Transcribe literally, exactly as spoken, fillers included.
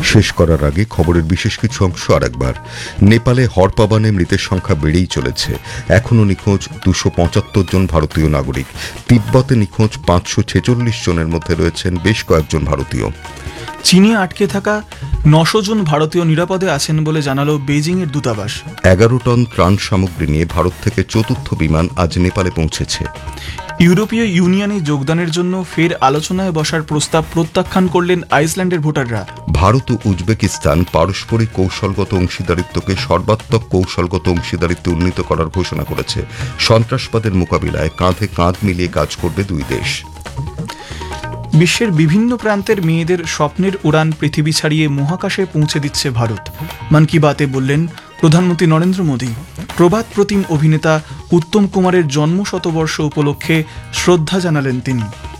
শেষ করার আগে খবরের বিশেষ কিছু অংশ আরেকবার। নেপালে হরপাবানে মৃতের সংখ্যা বেড়েই চলেছে। এখনও নিখোঁজ দুশো পঁচাত্তর জন ভারতীয় নাগরিক। তিব্বতে নিখোঁজ পাঁচশো ছেচল্লিশ জনের মধ্যে রয়েছেন বেশ কয়েকজন ভারতীয়। চীনে আটকে থাকা নশো জন ভারতীয় নিরাপদে আছেন বলে জানালো বেইজিংয়ের দূতাবাস। এগারো টন ত্রাণ সামগ্রী নিয়ে ভারত থেকে চতুর্থ বিমান আজ নেপালে পৌঁছেছে। ইউরোপীয় ইউনিয়নে যোগদানের জন্য ফের আলোচনায় বসার প্রস্তাব প্রত্যাখ্যান করলেন আইসল্যান্ডের ভোটাররা। ভারত ও উজবেকিস্তান পারস্পরিক কৌশলগত অংশীদারিত্বকে সর্বাত্মক কৌশলগত অংশীদারিত্বে উন্নীত করার ঘোষণা করেছে। সন্ত্রাসবাদের মোকাবিলায় কাঁধে কাঁধ মিলিয়ে কাজ করবে দুই দেশ। বিশ্বের বিভিন্ন প্রান্তের মেয়েদের স্বপ্নের উড়ান পৃথিবী ছাড়িয়ে মহাকাশে পৌঁছে দিচ্ছে ভারত। মন কি বাতে বললেন প্রধানমন্ত্রী নরেন্দ্র মোদী। প্রবাদ প্রতিম অভিনেতা উত্তম কুমারের জন্ম শতবর্ষ উপলক্ষে শ্রদ্ধা জানালেন তিনি।